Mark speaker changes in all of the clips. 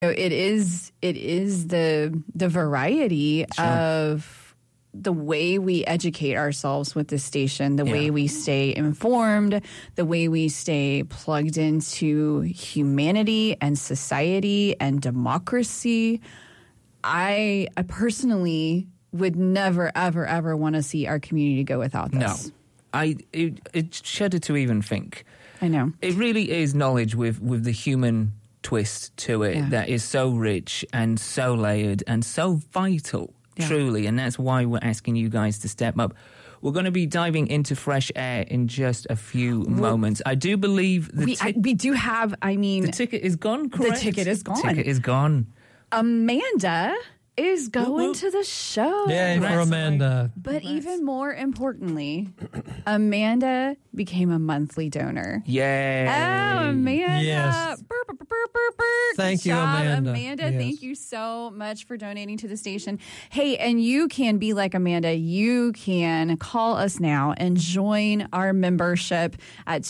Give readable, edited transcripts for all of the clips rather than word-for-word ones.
Speaker 1: It is the variety of the way we educate ourselves with this station, the way we stay informed, the way we stay plugged into humanity and society and democracy. I personally would never, ever, ever want to see our community go without this.
Speaker 2: No. It shudder to even think.
Speaker 1: I know.
Speaker 2: It really is knowledge with the human twist to it that is so rich and so layered and so vital. Truly, and that's why we're asking you guys to step up. We're going to be diving into fresh air in just a few moments. I do believe
Speaker 1: we do have,
Speaker 2: the ticket is gone, correct?
Speaker 1: The ticket is gone.
Speaker 2: Ticket is gone.
Speaker 1: Amanda is going to the show.
Speaker 3: Yay for Amanda.
Speaker 1: But even more importantly, Amanda became a monthly donor.
Speaker 2: Yay.
Speaker 1: Oh, Amanda.
Speaker 3: Yes.
Speaker 1: Burr, burr, burr, burr, burr.
Speaker 3: Thank
Speaker 1: Good
Speaker 3: you,
Speaker 1: job,
Speaker 3: Amanda.
Speaker 1: Amanda,
Speaker 3: Yes.
Speaker 1: thank you so much for donating to the station. Hey, and you can be like Amanda. You can call us now and join our membership at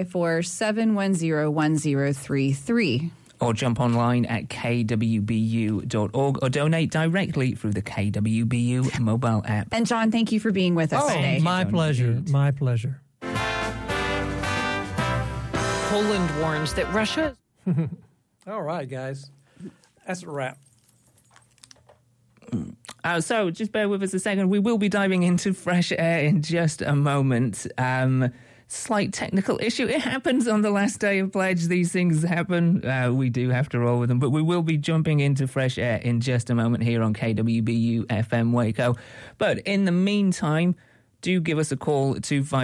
Speaker 1: 254-710-1033.
Speaker 2: Or jump online at kwbu.org or donate directly through the KWBU mobile app.
Speaker 1: And John, thank you for being with us today.
Speaker 3: My pleasure. My pleasure.
Speaker 4: Poland warns that Russia...
Speaker 3: All right, guys. That's a wrap.
Speaker 2: So just bear with us a second. We will be diving into fresh air in just a moment. Slight technical issue. It happens on the last day of pledge. These things happen. We do have to roll with them. But we will be jumping into fresh air in just a moment here on KWBU FM Waco. But in the meantime, do give us a call at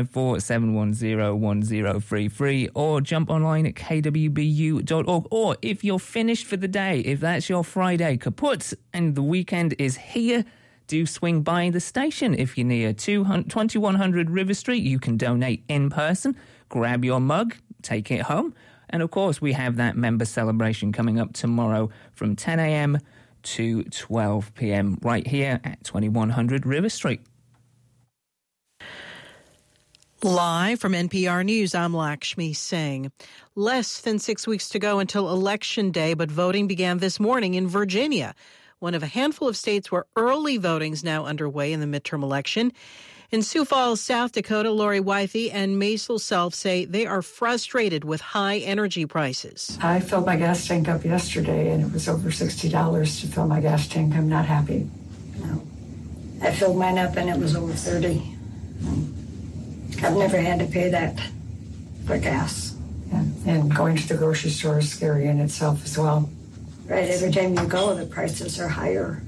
Speaker 2: 254-710-1033 or jump online at kwbu.org. Or if you're finished for the day, if that's your Friday kaput and the weekend is here, do swing by the station. If you're near 2100 River Street, you can donate in person, grab your mug, take it home. And of course, we have that member celebration coming up tomorrow from 10 a.m. to 12 p.m. right here at 2100 River Street.
Speaker 4: Live from NPR News, I'm Lakshmi Singh. Less than 6 weeks to go until Election Day, but voting began this morning in Virginia, one of a handful of states where early voting is now underway in the midterm election. In Sioux Falls, South Dakota, Lori Wythe and Maisel Self say they are frustrated with high energy prices.
Speaker 5: I filled my gas tank up yesterday, and it was over $60 to fill my gas tank. I'm not happy.
Speaker 6: No. I filled mine up, and it was over $30. I've never had to pay that for gas.
Speaker 5: Yeah. And going to the grocery store is scary in itself as well.
Speaker 6: Right, every time you go, the prices are higher.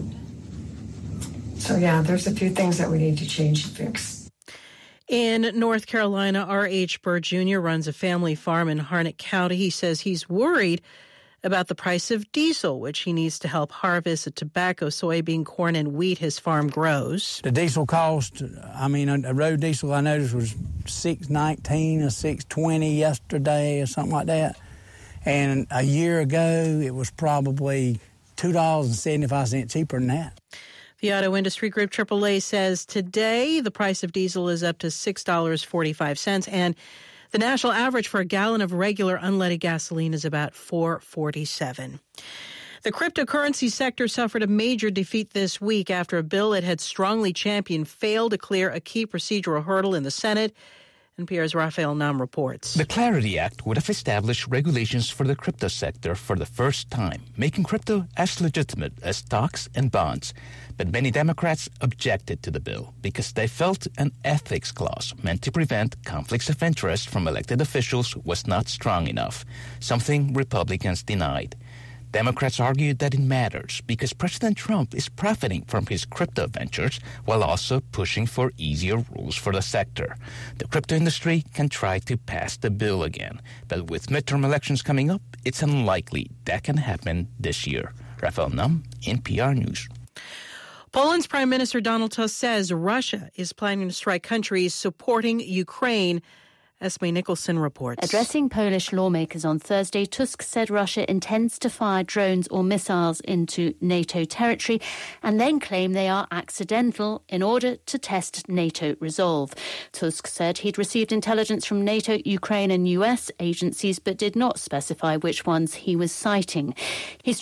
Speaker 5: So, yeah, there's a few things that we need to change and fix.
Speaker 4: In North Carolina, R.H. Burr Jr. runs a family farm in Harnett County. He says he's worried about the price of diesel, which he needs to help harvest the tobacco, soybean, corn, and wheat his farm grows.
Speaker 7: The diesel cost, a road diesel I noticed was $6.19 or $6.20 yesterday or something like that. And a year ago, it was probably $2.75 cheaper than that.
Speaker 4: The auto industry group AAA says today the price of diesel is up to $6.45, and the national average for a gallon of regular unleaded gasoline is about $4.47. The cryptocurrency sector suffered a major defeat this week after a bill it had strongly championed failed to clear a key procedural hurdle in the Senate. NPR's Raphael Nam reports.
Speaker 8: The Clarity Act would have established regulations for the crypto sector for the first time, making crypto as legitimate as stocks and bonds. But many Democrats objected to the bill because they felt an ethics clause meant to prevent conflicts of interest from elected officials was not strong enough, something Republicans denied. Democrats argued that it matters because President Trump is profiting from his crypto ventures while also pushing for easier rules for the sector. The crypto industry can try to pass the bill again, but with midterm elections coming up, it's unlikely that can happen this year. Raphael Nam, NPR News.
Speaker 4: Poland's Prime Minister Donald Tusk says Russia is planning to strike countries supporting Ukraine Esme Nicholson reports.
Speaker 9: Addressing Polish lawmakers on Thursday, Tusk said Russia intends to fire drones or missiles into NATO territory and then claim they are accidental in order to test NATO resolve. Tusk said he'd received intelligence from NATO, Ukraine and US agencies but did not specify which ones he was citing. He